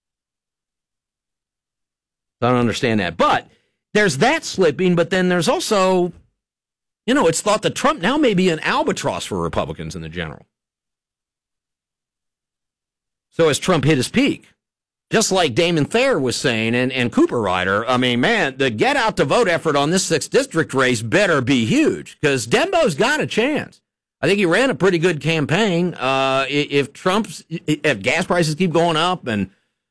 I don't understand that. But there's that slipping, but then there's also, you know, it's thought that Trump now may be an albatross for Republicans in the general. So has Trump hit his peak? Just like Damon Thayer was saying and, and Cooper Ryder, I mean, man, the get out to vote effort on this sixth district race better be huge because Dembo's got a chance. I think he ran a pretty good campaign. Uh, if Trump's, if gas prices keep going up, and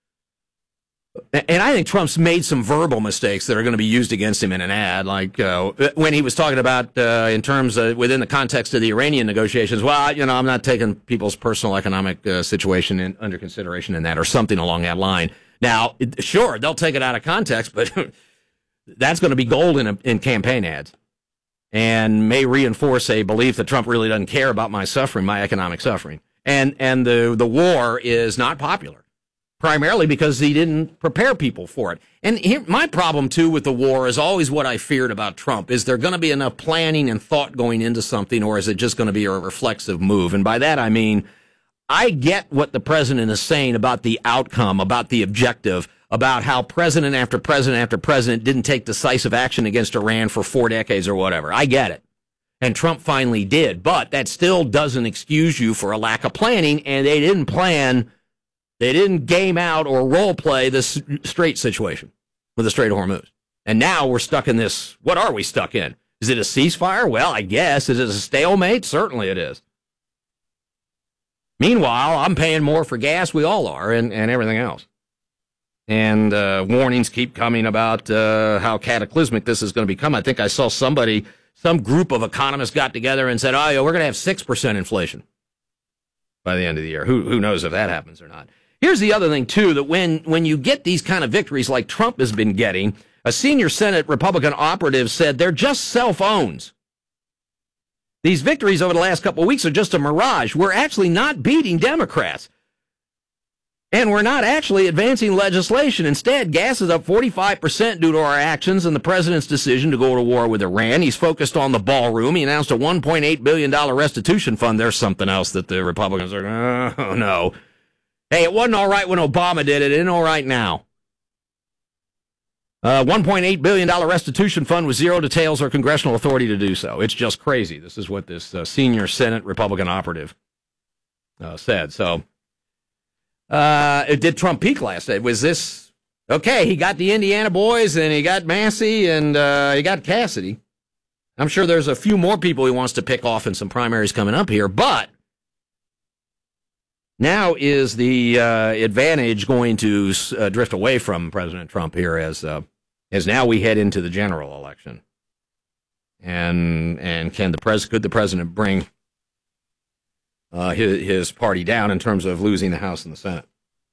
and I think Trump's made some verbal mistakes that are going to be used against him in an ad, like uh, when he was talking about uh, in terms of within the context of the Iranian negotiations. Well, you know, I'm not taking people's personal economic uh, situation in, under consideration in that, or something along that line. Now, sure, they'll take it out of context, but that's going to be gold in, a, in campaign ads. And may reinforce a belief that Trump really doesn't care about my suffering, my economic suffering. And and the, the war is not popular, primarily because he didn't prepare people for it. And here, my problem, too, with the war is always what I feared about Trump. Is there going to be enough planning and thought going into something, or is it just going to be a reflexive move? And by that, I mean, I get what the president is saying about the outcome, about the objective, about how president after president after president didn't take decisive action against Iran for four decades or whatever. I get it. And Trump finally did. But that still doesn't excuse you for a lack of planning, and they didn't plan, they didn't game out or role play this Strait situation with the Strait of Hormuz. And now we're stuck in this, what are we stuck in? Is it a ceasefire? Well, I guess. Is it a stalemate? Certainly it is. Meanwhile, I'm paying more for gas, we all are, and, and everything else. And uh, warnings keep coming about uh, how cataclysmic this is going to become. I think I saw somebody, some group of economists got together and said, oh, yeah, we're going to have six percent inflation by the end of the year. Who, who knows if that happens or not. Here's the other thing, too, that when, when you get these kind of victories like Trump has been getting, a senior Senate Republican operative said they're just self-owns. These victories over the last couple of weeks are just a mirage. We're actually not beating Democrats. And we're not actually advancing legislation. Instead, gas is up forty-five percent due to our actions and the president's decision to go to war with Iran. He's focused on the ballroom. He announced a one point eight billion dollars restitution fund. There's something else that the Republicans are, oh, no. Hey, it wasn't all right when Obama did it. It ain't all right now. Uh, one point eight billion dollars restitution fund with zero details or congressional authority to do so. It's just crazy. This is what this uh, senior Senate Republican operative uh, said. So, uh, did Trump peak last night? Was this, okay, he got the Indiana boys and he got Massey and uh, he got Cassidy. I'm sure there's a few more people he wants to pick off in some primaries coming up here, but now is the uh, advantage going to uh, drift away from President Trump here as uh, as now we head into the general election, and and can the pres could the president bring uh, his his party down in terms of losing the House and the Senate?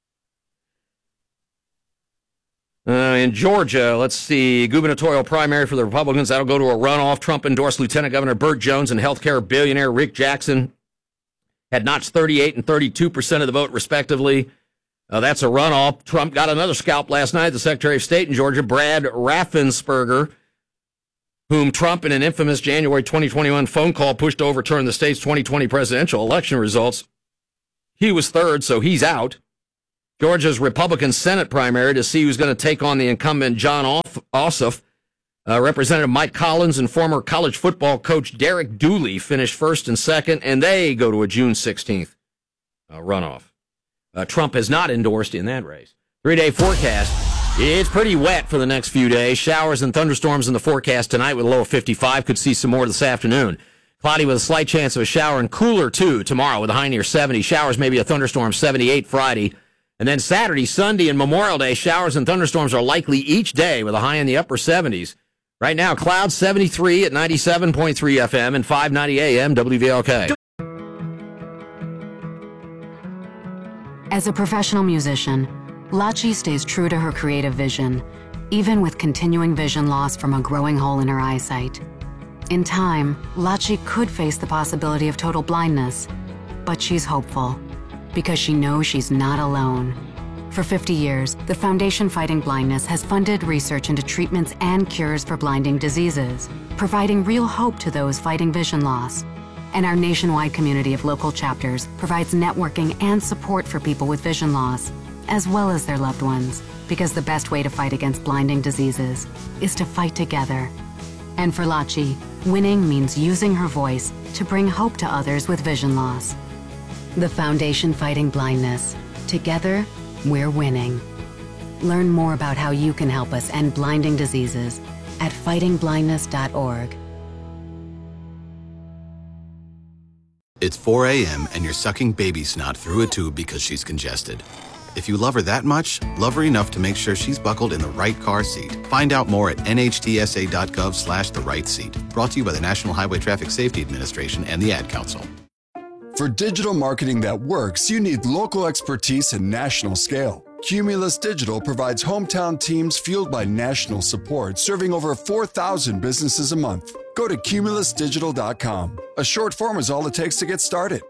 Uh, in Georgia, let's see, gubernatorial primary for the Republicans that'll go to a runoff. Trump endorsed Lieutenant Governor Burt Jones and healthcare billionaire Rick Jackson. Had notched thirty-eight and thirty-two percent of the vote, respectively. Uh, that's a runoff. Trump got another scalp last night. The Secretary of State in Georgia, Brad Raffensperger, whom Trump, in an infamous January twenty twenty-one phone call, pushed to overturn the state's twenty twenty presidential election results. He was third, so he's out. Georgia's Republican Senate primary to see who's going to take on the incumbent John Ossoff. Uh, Representative Mike Collins and former college football coach Derek Dooley finished first and second, and they go to a June sixteenth uh, runoff. Uh, Trump has not endorsed in that race. Three-day forecast. It's pretty wet for the next few days. Showers and thunderstorms in the forecast tonight with a low of fifty-five. Could see some more this afternoon. Cloudy with a slight chance of a shower, and cooler, too, tomorrow with a high near seventy. Showers, maybe a thunderstorm, seventy-eight Friday. And then Saturday, Sunday, and Memorial Day, showers and thunderstorms are likely each day with a high in the upper seventies. Right now, clouds seventy-three at ninety-seven point three F M and five ninety A M W V L K. As a professional musician, Lachi stays true to her creative vision, even with continuing vision loss from a growing hole in her eyesight. In time, Lachi could face the possibility of total blindness, but she's hopeful because she knows she's not alone. For fifty years, the Foundation Fighting Blindness has funded research into treatments and cures for blinding diseases, providing real hope to those fighting vision loss. And our nationwide community of local chapters provides networking and support for people with vision loss, as well as their loved ones, because the best way to fight against blinding diseases is to fight together. And for Lachi, winning means using her voice to bring hope to others with vision loss. The Foundation Fighting Blindness. Together, we're winning. Learn more about how you can help us end blinding diseases at fighting blindness dot org. It's four a.m. and you're sucking baby snot through a tube because she's congested. If you love her that much, love her enough to make sure she's buckled in the right car seat. Find out more at N H T S A dot gov slash the right seat. Brought to you by the National Highway Traffic Safety Administration and the Ad Council. For digital marketing that works, you need local expertise and national scale. Cumulus Digital provides hometown teams fueled by national support, serving over four thousand businesses a month. Go to cumulus digital dot com. A short form is all it takes to get started.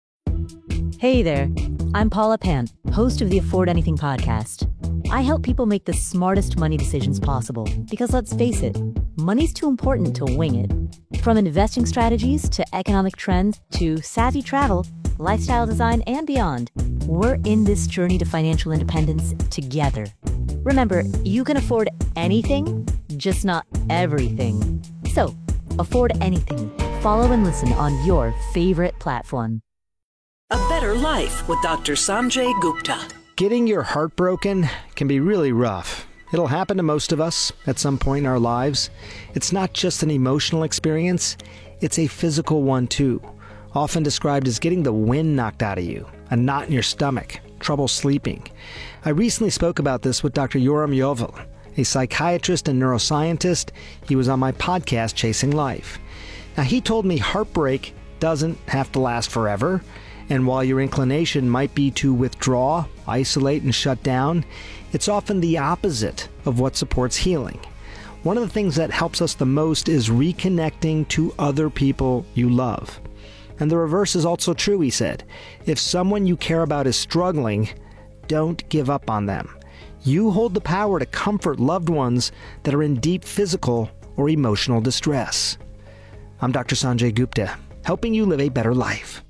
Hey there, I'm Paula Pan, host of the Afford Anything podcast. I help people make the smartest money decisions possible because, let's face it, money's too important to wing it. From investing strategies to economic trends to savvy travel, lifestyle design, and beyond, we're in this journey to financial independence together. Remember, you can afford anything, just not everything. So, afford anything. Follow and listen on your favorite platform. A Better Life with Doctor Sanjay Gupta. Getting your heart broken can be really rough. It'll happen to most of us at some point in our lives. It's not just an emotional experience, it's a physical one too. Often described as getting the wind knocked out of you, a knot in your stomach, trouble sleeping. I recently spoke about this with Doctor Yoram Yovel, a psychiatrist and neuroscientist. He was on my podcast, Chasing Life. Now, he told me heartbreak doesn't have to last forever, and while your inclination might be to withdraw, isolate, and shut down, it's often the opposite of what supports healing. One of the things that helps us the most is reconnecting to other people you love. And the reverse is also true, he said. If someone you care about is struggling, don't give up on them. You hold the power to comfort loved ones that are in deep physical or emotional distress. I'm Doctor Sanjay Gupta, helping you live a better life.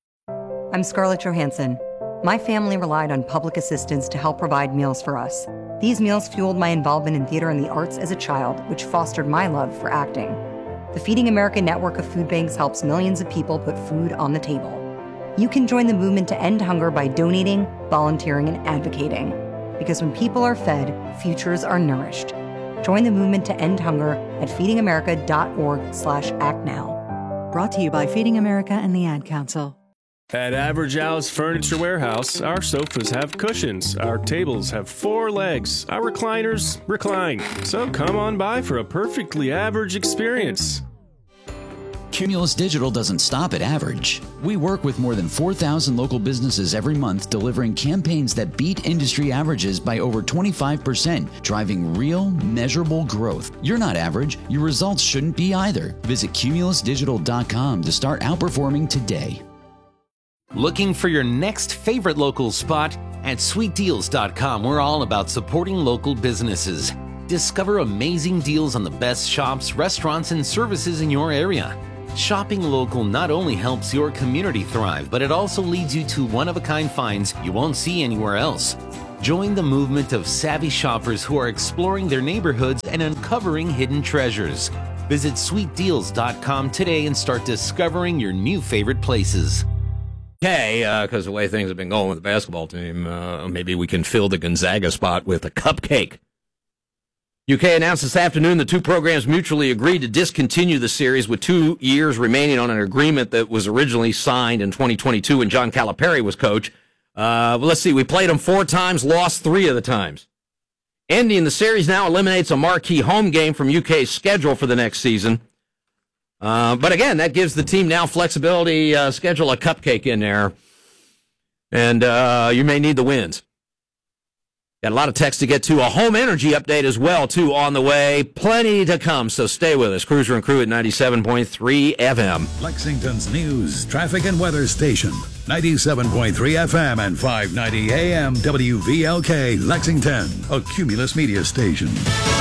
I'm Scarlett Johansson. My family relied on public assistance to help provide meals for us. These meals fueled my involvement in theater and the arts as a child, which fostered my love for acting. The Feeding America network of food banks helps millions of people put food on the table. You can join the movement to end hunger by donating, volunteering, and advocating. Because when people are fed, futures are nourished. Join the movement to end hunger at feeding america dot org slash act now. Brought to you by Feeding America and the Ad Council. At Average Al's Furniture Warehouse, our sofas have cushions, our tables have four legs, our recliners recline. So come on by for a perfectly average experience. Cumulus Digital doesn't stop at average. We work with more than four thousand local businesses every month, delivering campaigns that beat industry averages by over twenty-five percent, driving real, measurable growth. You're not average. Your results shouldn't be either. Visit cumulus digital dot com to start outperforming today. Looking for your next favorite local spot? At sweet deals dot com, we're all about supporting local businesses. Discover amazing deals on the best shops, restaurants, and services in your area. Shopping local not only helps your community thrive, but it also leads you to one-of-a-kind finds you won't see anywhere else. Join the movement of savvy shoppers who are exploring their neighborhoods and uncovering hidden treasures. Visit sweet deals dot com today and start discovering your new favorite places. Okay, because uh, the way things have been going with the basketball team, uh, maybe we can fill the Gonzaga spot with a cupcake. U K announced this afternoon the two programs mutually agreed to discontinue the series with two years remaining on an agreement that was originally signed in twenty twenty-two when John Calipari was coach. Uh, well, let's see, we played them four times, lost three of the times. Ending the series now eliminates a marquee home game from U K's schedule for the next season. Uh, but again, that gives the team now flexibility, uh, schedule a cupcake in there, and uh, you may need the wins. Got a lot of text to get to. A home energy update as well, too, on the way. Plenty to come, so stay with us. Cruiser and Crew at ninety-seven point three F M. Lexington's news, traffic, and weather station. ninety-seven point three F M and five ninety A M W V L K Lexington, a Cumulus media station.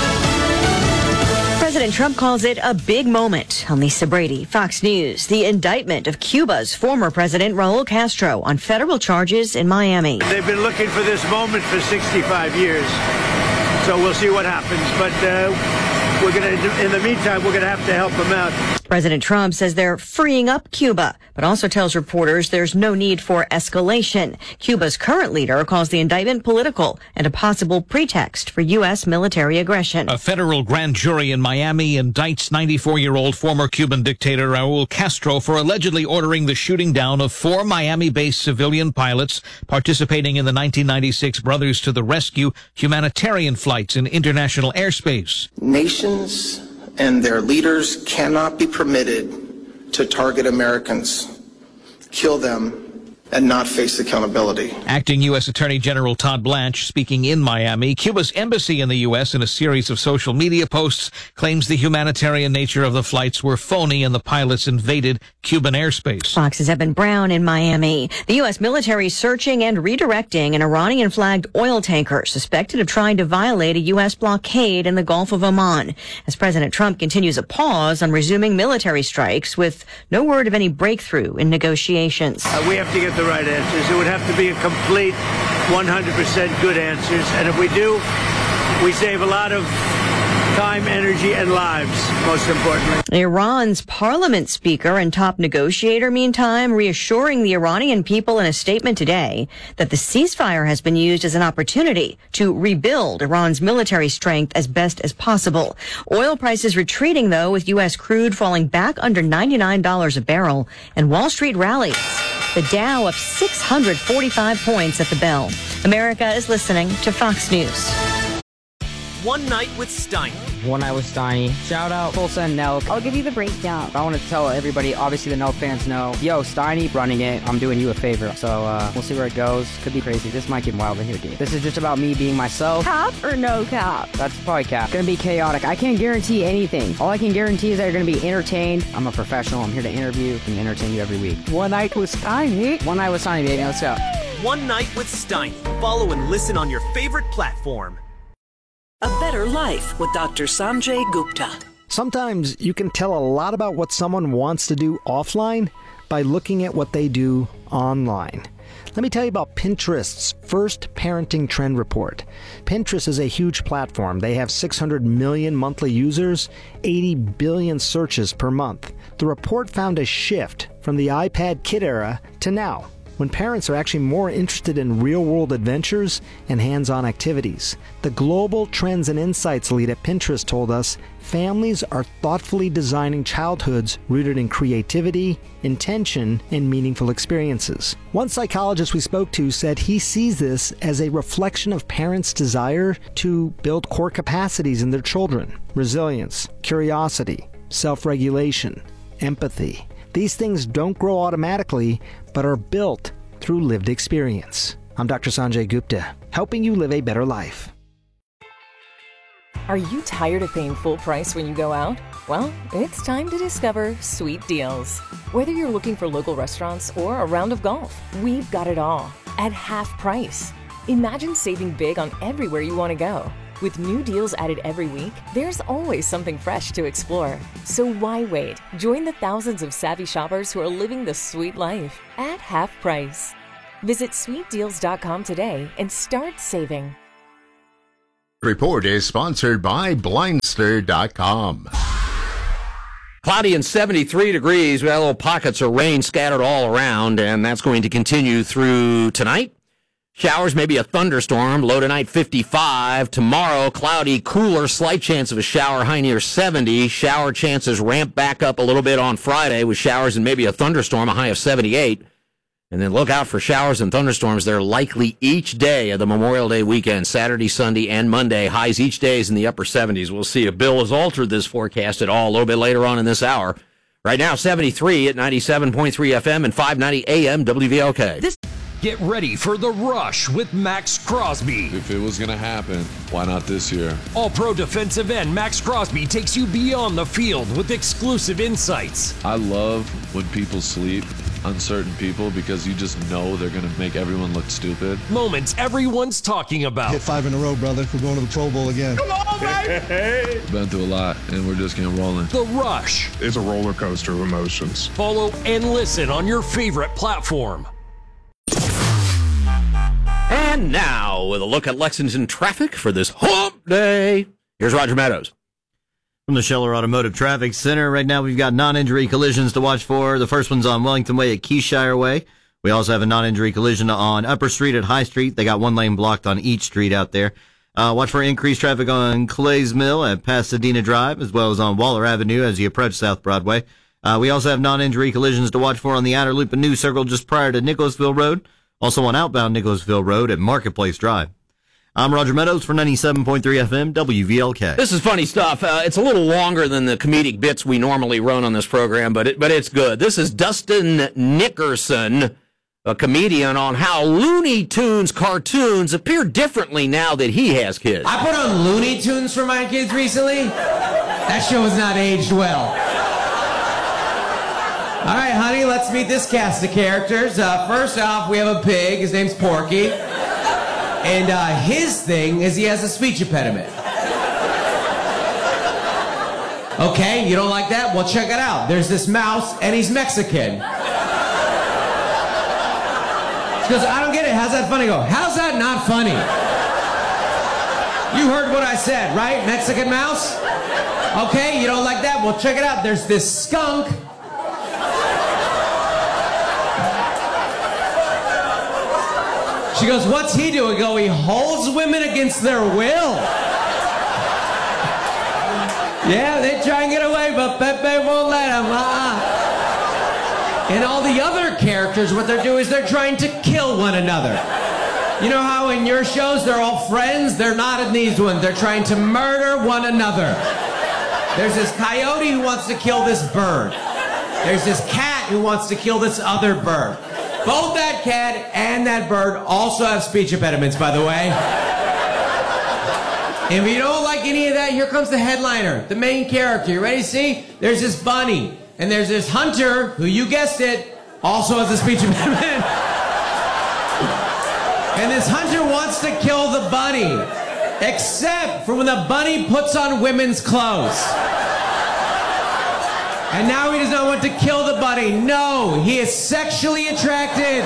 President Trump calls it a big moment. I'm Lisa Brady, Fox News. The indictment of Cuba's former president, Raul Castro, on federal charges in Miami. They've been looking for this moment for sixty-five years, so we'll see what happens. But uh, we're going to, in the meantime, we're going to have to help them out. President Trump says they're freeing up Cuba, but also tells reporters there's no need for escalation. Cuba's current leader calls the indictment political and a possible pretext for U S military aggression. A federal grand jury in Miami indicts ninety-four-year-old former Cuban dictator Raul Castro for allegedly ordering the shooting down of four Miami-based civilian pilots participating in the nineteen ninety-six Brothers to the Rescue humanitarian flights in international airspace. Nations and their leaders cannot be permitted to target Americans, kill them, and not face accountability. Acting U S Attorney General Todd Blanche, speaking in Miami, Cuba's embassy in the U S in a series of social media posts claims the humanitarian nature of the flights were phony and the pilots invaded Cuban airspace. Fox's Evan Brown in Miami. The U S military searching and redirecting an Iranian-flagged oil tanker suspected of trying to violate a U S blockade in the Gulf of Oman, as President Trump continues a pause on resuming military strikes with no word of any breakthrough in negotiations. Uh, we have to get the right answers. It would have to be a complete one hundred percent good answers. And if we do, we save a lot of time, energy, and lives, most importantly. Iran's parliament speaker and top negotiator, meantime, reassuring the Iranian people in a statement today that the ceasefire has been used as an opportunity to rebuild Iran's military strength as best as possible. Oil prices retreating, though, with U S crude falling back under ninety-nine dollars a barrel, and Wall Street rallies. The Dow up six hundred forty-five points at the bell. America is listening to Fox News. One Night with Steiny. One Night with Steiny. Shout out Tulsa and Nelk. I'll give you the breakdown. I want to tell everybody, obviously the Nelk fans know, yo, Steiny running it. I'm doing you a favor. So uh, we'll see where it goes. Could be crazy. This might get wild in here, dude. This is just about me being myself. Cap or no cap? That's probably cap. It's going to be chaotic. I can't guarantee anything. All I can guarantee is that you're going to be entertained. I'm a professional. I'm here to interview and entertain you every week. One Night with Steiny. One Night with Steiny, baby. Let's go. One Night with Steiny. Follow and listen on your favorite platform. A Better Life with Doctor Sanjay Gupta. Sometimes you can tell a lot about what someone wants to do offline by looking at what they do online. Let me tell you about Pinterest's first parenting trend report. Pinterest is a huge platform. They have six hundred million monthly users, eighty billion searches per month. The report found a shift from the iPad kid era to now, when parents are actually more interested in real-world adventures and hands-on activities. The Global Trends and Insights lead at Pinterest told us families are thoughtfully designing childhoods rooted in creativity, intention, and meaningful experiences. One psychologist we spoke to said he sees this as a reflection of parents' desire to build core capacities in their children: resilience, curiosity, self-regulation, empathy. These things don't grow automatically, but are built through lived experience. I'm Doctor Sanjay Gupta, helping you live a better life. Are you tired of paying full price when you go out? Well, it's time to discover Sweet Deals. Whether you're looking for local restaurants or a round of golf, we've got it all at half price. Imagine saving big on everywhere you want to go. With new deals added every week, there's always something fresh to explore. So why wait? Join the thousands of savvy shoppers who are living the sweet life at half price. Visit sweet deals dot com today and start saving. Report is sponsored by Blindster dot com. Cloudy and seventy-three degrees. We got little pockets of rain scattered all around, and that's going to continue through tonight. Showers, maybe a thunderstorm. Low tonight, fifty-five. Tomorrow, cloudy, cooler, slight chance of a shower, high near seventy. Shower chances ramp back up a little bit on Friday with showers and maybe a thunderstorm, a high of seventy-eight. And then look out for showers and thunderstorms. They're likely each day of the Memorial Day weekend, Saturday, Sunday, and Monday. Highs each day is in the upper seventies. We'll see if Bill has altered this forecast at all a little bit later on in this hour. Right now, seventy-three at ninety-seven point three F M and five ninety A M W V L K. This- Get ready for The Rush with Max Crosby. If it was going to happen, why not this year? All-pro defensive end Max Crosby takes you beyond the field with exclusive insights. I love when people sleep, uncertain people, because you just know they're going to make everyone look stupid. Moments everyone's talking about. Hit five in a row, brother. We're going to the Pro Bowl again. Come on, baby! Been through a lot, and we're just getting rolling. The Rush. It's a roller coaster of emotions. Follow and listen on your favorite platform. And now, with a look at Lexington traffic for this hump day, here's Roger Meadows. From the Scheller Automotive Traffic Center, right now we've got non-injury collisions to watch for. The first one's on Wellington Way at Keyshire Way. We also have a non-injury collision on Upper Street at High Street. They got one lane blocked on each street out there. Uh, watch for increased traffic on Clay's Mill at Pasadena Drive, as well as on Waller Avenue as you approach South Broadway. Uh, we also have non-injury collisions to watch for on the outer loop and New Circle just prior to Nicholasville Road. Also on outbound Nicholasville Road at Marketplace Drive. I'm Roger Meadows for ninety-seven point three F M W V L K. This is funny stuff. Uh, it's a little longer than the comedic bits we normally run on this program, but it, but it's good. This is Dustin Nickerson, a comedian, on how Looney Tunes cartoons appear differently now that he has kids. I put on Looney Tunes for my kids recently. That show has not aged well. All right, honey, let's meet this cast of characters. Uh, first off, we have a pig. His name's Porky. And uh, his thing is he has a speech impediment. Okay, you don't like that? Well, check it out. There's this mouse, and he's Mexican. She goes, I don't get it. How's that funny? I go, how's that not funny? You heard what I said, right? Mexican mouse? Okay, you don't like that? Well, check it out. There's this skunk. She goes, what's he doing? I go, he holds women against their will. Yeah, they try and get away, but Pepe won't let them. Uh-uh. And all the other characters, what they're doing is they're trying to kill one another. You know how in your shows they're all friends? They're not in these ones. They're trying to murder one another. There's this coyote who wants to kill this bird. There's this cat who wants to kill this other bird. Both that cat and that bird also have speech impediments, by the way. If you don't like any of that, here comes the headliner, the main character. You ready to see? There's this bunny, and there's this hunter, who, you guessed it, also has a speech impediment. And this hunter wants to kill the bunny, except for when the bunny puts on women's clothes. And now he does not want to kill the bunny. No, he is sexually attracted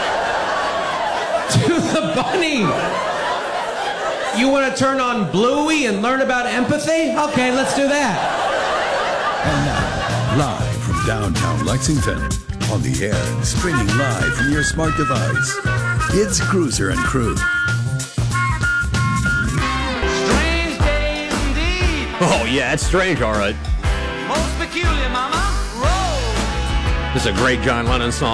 to the bunny. You want to turn on Bluey and learn about empathy? Okay, let's do that. And now, live from downtown Lexington, on the air and streaming live from your smart device, it's Cruiser and Crew. Strange days indeed. Oh, yeah, it's strange, all right. Most peculiar, mama. Roll. This is a great John Lennon song.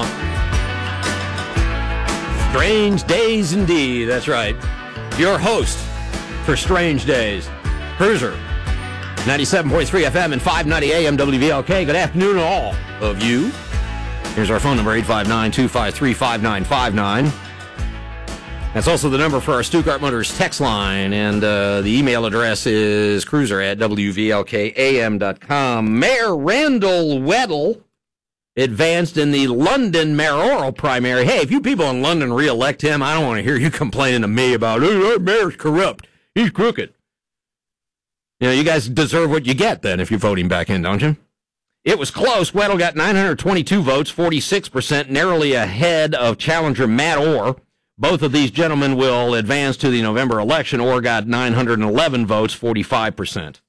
Strange days indeed, that's right. Your host for Strange Days, Cruiser, ninety-seven point three F M and five ninety A M W V L K. Good afternoon to all of you. Here's our phone number, eight five nine, two five three, five nine five nine. That's also the number for our Stuttgart Motors text line, and uh, the email address is cruiser at W V L K A M dot com. Mayor Randall Weddle advanced in the London mayoral primary. Hey, if you people in London re-elect him, I don't want to hear you complaining to me about, oh, our mayor's corrupt. He's crooked. You know, you guys deserve what you get then if you're voting back in, don't you? It was close. Weddle got nine hundred twenty-two votes, forty-six percent, narrowly ahead of challenger Matt Orr. Both of these gentlemen will advance to the November election. Orr got nine hundred eleven votes, forty-five percent.